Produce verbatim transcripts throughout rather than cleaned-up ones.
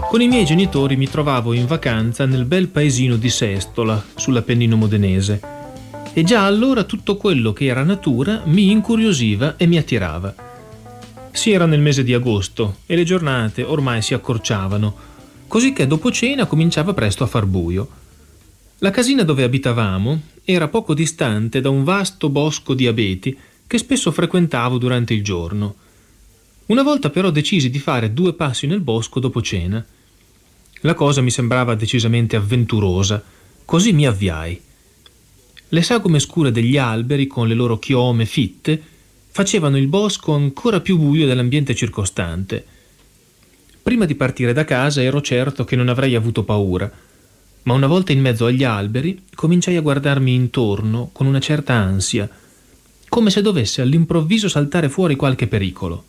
Con i miei genitori mi trovavo in vacanza nel bel paesino di Sestola, sull'Appennino modenese, e già allora tutto quello che era natura mi incuriosiva e mi attirava. Si era nel mese di agosto e le giornate ormai si accorciavano, così che dopo cena cominciava presto a far buio. La casina dove abitavamo era poco distante da un vasto bosco di abeti che spesso frequentavo durante il giorno. Una volta però decisi di fare due passi nel bosco dopo cena. La cosa mi sembrava decisamente avventurosa, così mi avviai. Le sagome scure degli alberi, con le loro chiome fitte, facevano il bosco ancora più buio dell'ambiente circostante. Prima di partire da casa ero certo che non avrei avuto paura, ma una volta in mezzo agli alberi cominciai a guardarmi intorno con una certa ansia, come se dovesse all'improvviso saltare fuori qualche pericolo.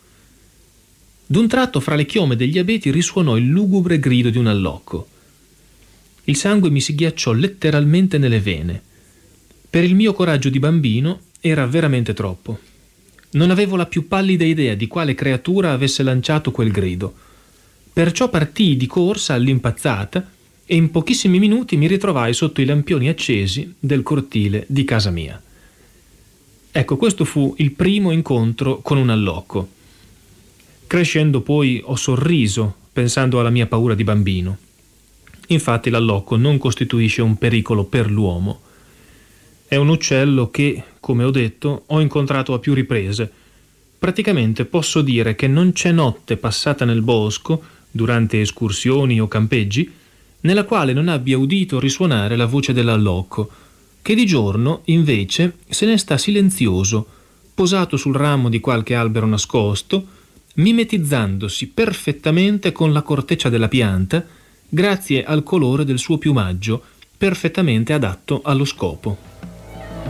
D'un tratto fra le chiome degli abeti risuonò il lugubre grido di un allocco. Il sangue mi si ghiacciò letteralmente nelle vene. Per il mio coraggio di bambino era veramente troppo. Non avevo la più pallida idea di quale creatura avesse lanciato quel grido. Perciò partii di corsa all'impazzata e in pochissimi minuti mi ritrovai sotto i lampioni accesi del cortile di casa mia. Ecco, questo fu il primo incontro con un allocco. Crescendo poi ho sorriso pensando alla mia paura di bambino. Infatti l'allocco non costituisce un pericolo per l'uomo. È un uccello che, come ho detto, ho incontrato a più riprese. Praticamente posso dire che non c'è notte passata nel bosco, durante escursioni o campeggi, nella quale non abbia udito risuonare la voce dell'allocco, che di giorno, invece, se ne sta silenzioso, posato sul ramo di qualche albero nascosto, mimetizzandosi perfettamente con la corteccia della pianta, grazie al colore del suo piumaggio, perfettamente adatto allo scopo.